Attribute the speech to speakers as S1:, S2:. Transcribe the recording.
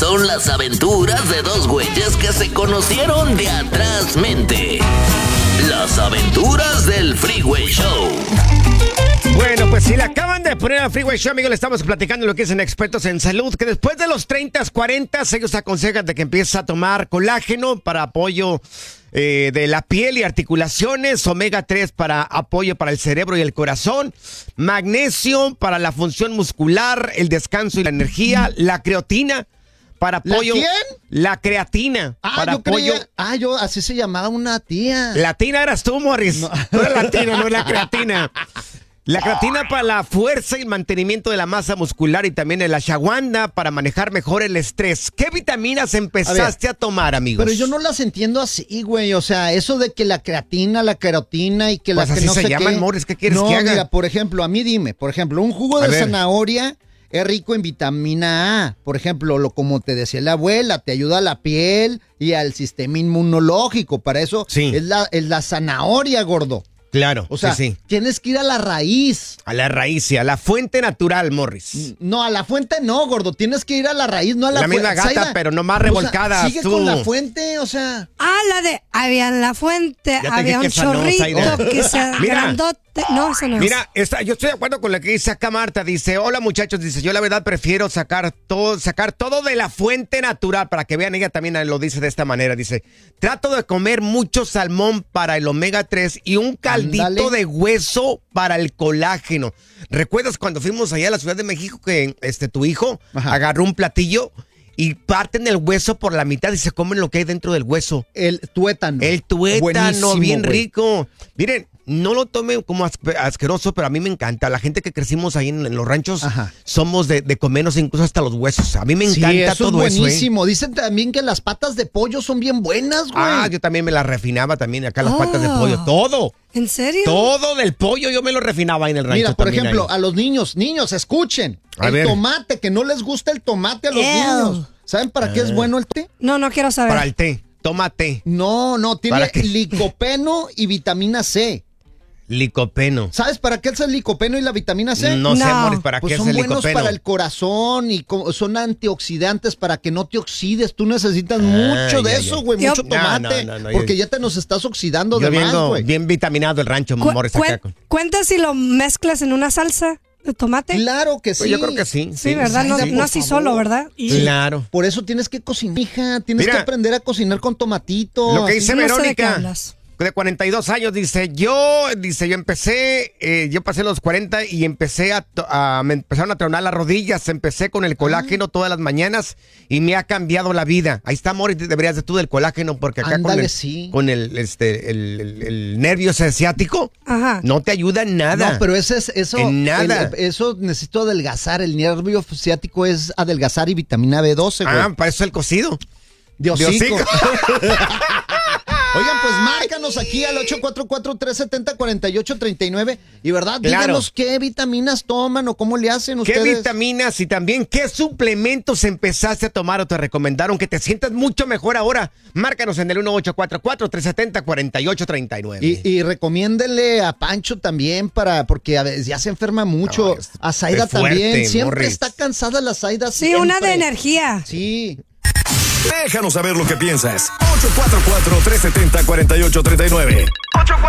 S1: son las aventuras de dos güeyes que se conocieron de atrás mente. Las aventuras del Freeway Show.
S2: Bueno, pues si le acaban de poner al Freeway Show, amigos, le estamos platicando lo que dicen expertos en salud, que después de los 30, 40, ellos aconsejan de que empieces a tomar colágeno para apoyo de la piel y articulaciones, omega 3 para apoyo para el cerebro y el corazón, magnesio para la función muscular, el descanso y la energía, la creatina para apoyo.
S3: ¿La quién?
S2: La creatina para apoyo.
S3: Yo así se llamaba una tía.
S2: Latina eras tú, Morris. No era latina, no es la creatina. La creatina para la fuerza y el mantenimiento de la masa muscular y también el ashwagandha para manejar mejor el estrés. ¿Qué vitaminas empezaste a tomar, amigos?
S3: Pero yo no las entiendo así, güey. O sea, eso de que la creatina, la carotina y que
S2: pues
S3: la que
S2: así
S3: no
S2: se
S3: sé
S2: llaman,
S3: qué.
S2: Morris, ¿qué quieres que haga?
S3: Mira, por ejemplo, a mí dime, por ejemplo, un jugo de zanahoria es rico en vitamina A. Por ejemplo, como te decía la abuela, te ayuda a la piel y al sistema inmunológico. Para eso es la zanahoria, gordo.
S2: Claro,
S3: o sea, tienes que ir a la raíz.
S2: A la raíz, sí, a la fuente natural, Morris.
S3: No, a la fuente no, gordo. Tienes que ir a la raíz, no a la fuente.
S2: La misma gata, pero no más revolcada.
S3: O sea, sigue con la fuente, o sea.
S4: Había en la fuente, había un chorrito que se grandote. No, eso no es.
S2: Mira, yo estoy de acuerdo con lo que dice acá Marta. Dice, hola muchachos, dice, yo la verdad prefiero sacar todo de la fuente natural, para que vean, ella también lo dice de esta manera. Dice, trato de comer mucho salmón para el omega 3 y un caldito de hueso para el colágeno. ¿Recuerdas cuando fuimos allá a la Ciudad de México que tu hijo agarró un platillo y parten el hueso por la mitad y se comen lo que hay dentro del hueso?
S3: El tuétano.
S2: El tuétano, buenísimo, bien rico. Miren, no lo tomen como asqueroso, pero a mí me encanta. La gente que crecimos ahí en los ranchos, somos de comernos incluso hasta los huesos. A mí me encanta todo eso.
S3: Buenísimo. Dicen también que las patas de pollo son bien buenas, güey.
S2: Yo también me las refinaba también acá, las patas de pollo. Todo.
S4: ¿En serio?
S2: Todo del pollo yo me lo refinaba ahí en el rancho.
S3: Mira, por ejemplo, a los niños, escuchen. El tomate, que no les gusta el tomate a los niños. ¿Saben para qué es bueno el té?
S4: No quiero saber.
S2: Para el té. Toma té.
S3: No, tiene licopeno y vitamina C.
S2: Licopeno.
S3: ¿Sabes para qué es el licopeno y la vitamina C?
S2: No sé, Morris, ¿para qué es el licopeno?
S3: Son buenos para el corazón y son antioxidantes para que no te oxides. Tú necesitas mucho de eso, güey, mucho tomate. Porque ya te nos estás oxidando de más, güey.
S2: Bien vitaminado el rancho, Morris.
S4: ¿Cuenta si lo mezclas en una salsa de tomate?
S3: Claro que sí.
S2: Pues yo creo que sí.
S4: Sí, ¿verdad? No así solo, ¿verdad?
S2: Claro.
S3: Por eso tienes que cocinar, hija. Tienes que aprender a cocinar con tomatito.
S2: Lo que dice Verónica.
S4: No sé
S2: de 42 años, yo empecé, yo pasé los 40 y me empezaron a tronar las rodillas, empecé con el colágeno todas las mañanas y me ha cambiado la vida. Ahí está, Morris, deberías de tú del colágeno, porque acá con el nervio ciático no te ayuda en nada.
S3: No, pero eso.
S2: En nada.
S3: Eso necesito adelgazar, el nervio ciático es adelgazar y vitamina B12, güey.
S2: Para eso el cocido.
S3: De hocico. Oigan, pues márcanos aquí al 844-370-4839 y verdad, díganos qué vitaminas toman o cómo le hacen ustedes.
S2: ¿Qué vitaminas y también qué suplementos empezaste a tomar o te recomendaron que te sientas mucho mejor ahora? Márcanos en el 1844-370-4839.
S3: Y recomiéndenle a Pancho también porque a veces ya se enferma mucho. A Zaida también. Siempre está cansada la Zaida.
S4: Sí, una de energía.
S3: Sí.
S5: Déjanos saber lo que piensas. 844-370-4839.